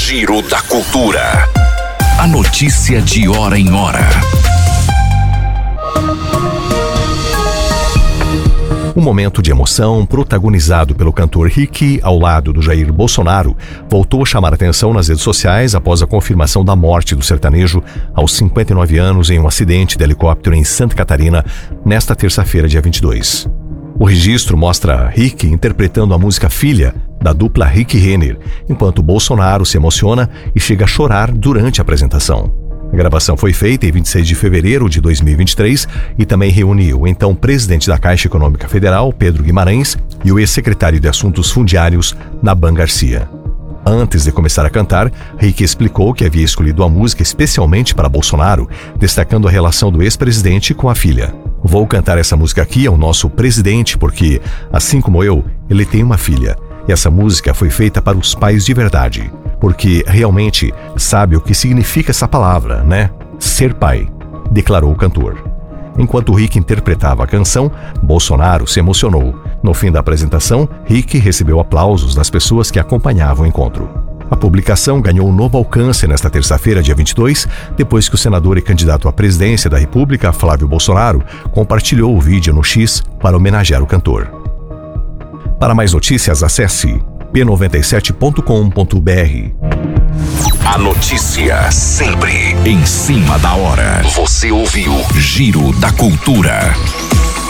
Giro da Cultura. A notícia de hora em hora. Um momento de emoção protagonizado pelo cantor Rick ao lado do Jair Bolsonaro voltou a chamar atenção nas redes sociais após a confirmação da morte do sertanejo aos 59 anos em um acidente de helicóptero em Santa Catarina nesta terça-feira, dia 22. O registro mostra Rick interpretando a música Filha, da dupla Rick Renner, enquanto Bolsonaro se emociona e chega a chorar durante a apresentação. A gravação foi feita em 26 de fevereiro de 2023 e também reuniu o então presidente da Caixa Econômica Federal, Pedro Guimarães, e o ex-secretário de Assuntos Fundiários, Naban Garcia. Antes de começar a cantar, Rick explicou que havia escolhido a música especialmente para Bolsonaro, destacando a relação do ex-presidente com a filha. Vou cantar essa música aqui ao nosso presidente porque, assim como eu, ele tem uma filha. E essa música foi feita para os pais de verdade, porque realmente sabe o que significa essa palavra, né? Ser pai, declarou o cantor. Enquanto Rick interpretava a canção, Bolsonaro se emocionou. No fim da apresentação, Rick recebeu aplausos das pessoas que acompanhavam o encontro. A publicação ganhou um novo alcance nesta terça-feira, dia 22, depois que o senador e candidato à presidência da República, Flávio Bolsonaro, compartilhou o vídeo no X para homenagear o cantor. Para mais notícias, acesse p97.com.br. A notícia sempre em cima da hora. Você ouviu Giro da Cultura.